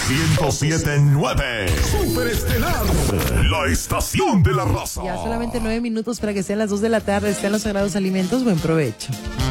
107.9. Superestelar. La estación de la raza. Ya solamente 9 minutos para que sean las 2 de la tarde. Estén los sagrados alimentos. Buen provecho.